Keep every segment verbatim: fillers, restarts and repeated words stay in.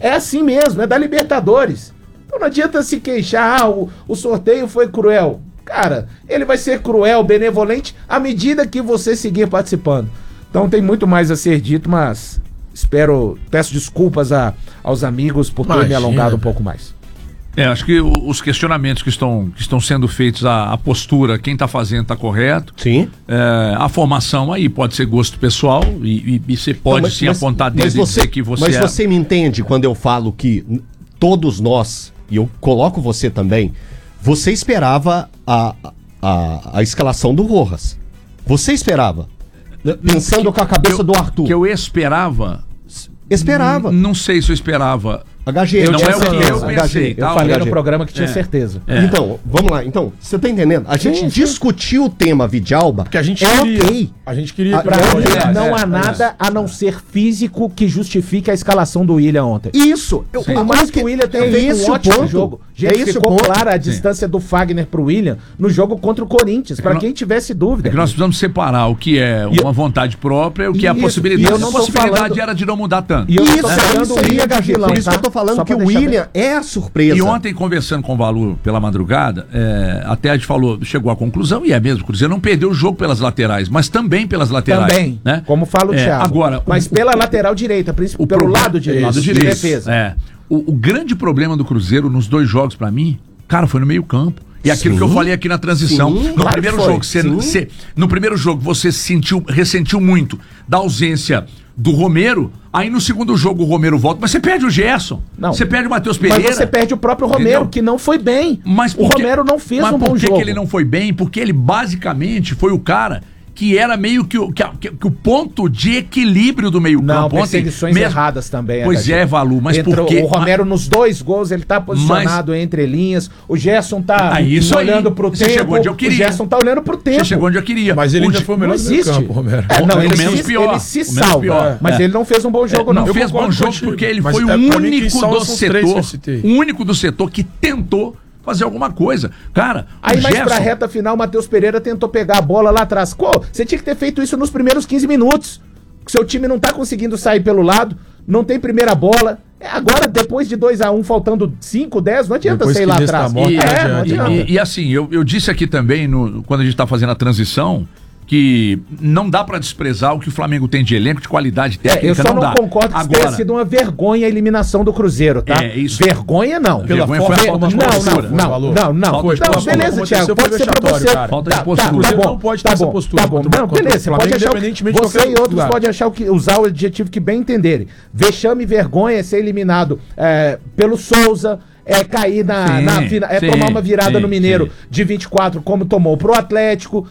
É assim mesmo, é da Libertadores. Então não adianta se queixar, ah, o, o sorteio foi cruel. Cara, ele vai ser cruel, benevolente, à medida que você seguir participando. Então tem muito mais a ser dito, mas espero, peço desculpas a, aos amigos por ter me alongado um pouco mais. É, acho que os questionamentos que estão, que estão sendo feitos, a, a postura, quem está fazendo está correto. Sim. É, a formação aí pode ser gosto pessoal e, e, e você pode não, mas, sim mas, apontar dedo e dizer que você Mas é... você me entende quando eu falo que todos nós, e eu coloco você também, você esperava a, a, a escalação do Rojas. Você esperava. Pensando que, com a cabeça eu, do Arthur. Que eu esperava... Esperava. N- não sei se eu esperava... H G, eu não é o que eu pensei, H G, eu tal, falei H G. no programa que tinha é. certeza. É. Então, vamos lá. Então, você tá entendendo? A gente sim, discutiu sim. o tema Vidalba. Porque a gente é queria. ok. A gente queria. Pra pra mim, é, não é, há nada é a não ser físico que justifique a escalação do William ontem. Isso. Eu, Por mais que o William tenha é feito esse um ótimo ponto. jogo. Gente, é esse ficou ponto. clara a Sim. distância do Fagner pro William no jogo contra o Corinthians, pra nós- quem tivesse dúvida. É que nós precisamos separar o que é uma eu- vontade própria e o que é a Isso, possibilidade. e eu não A tô possibilidade falando- era de não mudar tanto. E eu não Isso, tô é falando isso do aí, William de H G. vilão, Por isso que eu tá? tô falando Só que pra o deixar William é a surpresa. E ontem, conversando com o Valu pela madrugada, é, até a gente falou, chegou à conclusão, e é mesmo, o Cruzeiro não perdeu o jogo pelas laterais, mas também pelas laterais. Também, né? como fala o É, Thiago. agora, mas o- pela lateral direita, principalmente o pelo problema- lado direito, lado de direito. defesa. É. O, o grande problema do Cruzeiro nos dois jogos, pra mim, cara, foi no meio campo. E aquilo Sim. que eu falei aqui na transição. Sim, no claro primeiro que foi. jogo, você, Sim. você- no primeiro jogo você sentiu, ressentiu muito da ausência do Romero. Aí no segundo jogo o Romero volta, mas você perde o Gerson. Não. Você perde o Matheus Pereira. Mas você perde o próprio Romero, Entendeu? que não foi bem. Mas o por que- Romero não fez mas um bom por que jogo. que ele não foi bem? Porque ele basicamente foi o cara que era meio que o, que, a- que- que o ponto de equilíbrio do meio Não, campo. Ontem, perseguições mesmo- erradas também. Pois H G. é, Valu, mas Entrou porque... o Romero nos dois gols, ele tá posicionado entre linhas. O Gerson tá Ah, isso aí. olhando pro Você tempo. chegou onde eu queria. O Gerson tá olhando pro tempo. Você chegou onde eu queria. Mas ele O ainda Di- foi o melhor Não do meio existe. campo, Romero. É, não, O ele menos se, pior. ele se O menos salva, pior. mas É. ele não fez um bom jogo, não. não. Não fez bom concordo jogo contigo. porque ele Mas foi o é, pra mim, quem único salva do são os três que setor, eu citei. o único do setor que tentou fazer alguma coisa. Cara, Aí o mais Gerson, pra reta final, o Matheus Pereira tentou pegar a bola lá atrás. Pô, você tinha que ter feito isso nos primeiros quinze minutos. Seu time não tá conseguindo sair pelo lado, não tem primeira bola. É, agora, depois de dois a um, faltando cinco, dez, não adianta Depois sair que lá desse atrás. tá morto, E, não é, adianta, não e- adianta. e- e assim, eu, eu disse aqui também, no, quando a gente tá fazendo a transição, que não dá pra desprezar o que o Flamengo tem de elenco, de qualidade É, técnica, eu só não, dá. concordo que isso tenha Agora, sido uma vergonha a eliminação do Cruzeiro, tá? É, isso. Vergonha não. Pela Vergonha forma- foi a falta de não, postura. não, não, Valor. não, não. Falta de Não, postura. beleza, Como Thiago, aconteceu, pode foi ser pra você. vexatório, cara. Falta de Tá, postura. Tá, O tá Cruzeiro bom, não pode tá ter essa bom, postura tá bom. contra- Não, contra o beleza, você Flamengo, pode achar o que, independentemente de você qualquer e outros lugar. podem achar o que, usar o adjetivo que bem entenderem. Vexame e vergonha é ser eliminado é, pelo Souza, é cair na, Sim, na fina- é sim, tomar uma virada sim, no Mineiro sim. de vinte e quatro, como tomou pro Atlético,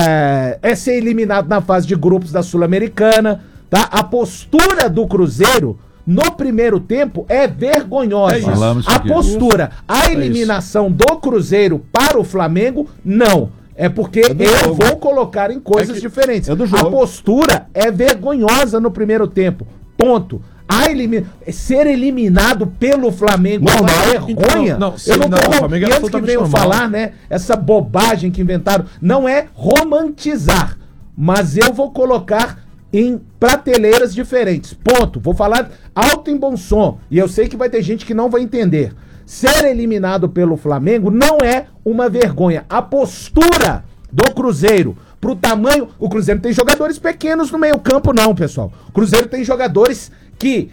é, é ser eliminado na fase de grupos da Sul-Americana, tá? A postura do Cruzeiro no primeiro tempo é vergonhosa. É isso. Falamos A aqui. postura, a eliminação do Cruzeiro para o Flamengo, não. É porque do eu jogo. vou colocar em coisas É que- diferentes. é do A jogo. postura é vergonhosa no primeiro tempo. Ponto. A elimi- Ser eliminado pelo Flamengo é uma Normal. vergonha. Então, não, não, eu não sim, não, tô, o Flamengo é e antes que absolutamente venham normal. falar, né? Essa bobagem que inventaram. Não é romantizar. Mas eu vou colocar em prateleiras diferentes. Ponto. Vou falar alto em bom som. E eu sei que vai ter gente que não vai entender. Ser eliminado pelo Flamengo não é uma vergonha. A postura do Cruzeiro pro tamanho... O Cruzeiro tem jogadores pequenos no meio campo, não, pessoal. O Cruzeiro tem jogadores que...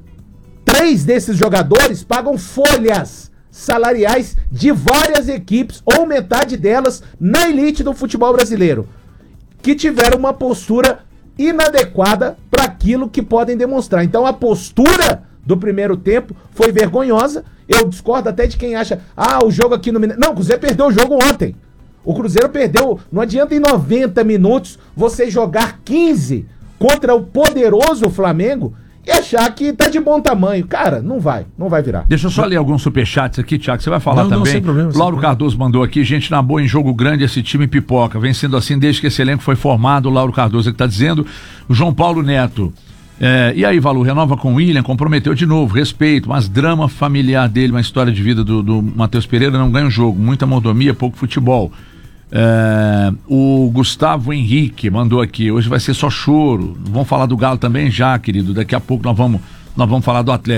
Três desses jogadores pagam folhas salariais de várias equipes, ou metade delas, na elite do futebol brasileiro, que tiveram uma postura inadequada para aquilo que podem demonstrar. Então a postura do primeiro tempo foi vergonhosa. Eu discordo até de quem acha, ah, o jogo aqui no Mineiro... Não, o Cruzeiro perdeu o jogo ontem. O Cruzeiro perdeu... Não adianta em noventa minutos você jogar quinze contra o poderoso Flamengo e achar que tá de bom tamanho. Cara, não vai, não vai virar. Deixa eu só ler alguns superchats aqui, Thiago, você vai falar Não, não, também. sem problema, sem Lauro problema. Cardoso mandou aqui, gente na boa em jogo grande, esse time pipoca, vem sendo assim desde que esse elenco foi formado, o Lauro Cardoso que tá dizendo. O João Paulo Neto, é, e aí, Valu, renova com o William, comprometeu de novo, respeito, mas drama familiar dele, uma história de vida do, do Matheus Pereira, não ganha o jogo, muita mordomia, pouco futebol. É, o Gustavo Henrique mandou aqui, hoje vai ser só choro, vamos falar do Galo também já, querido, daqui a pouco nós vamos, nós vamos falar do Atlético.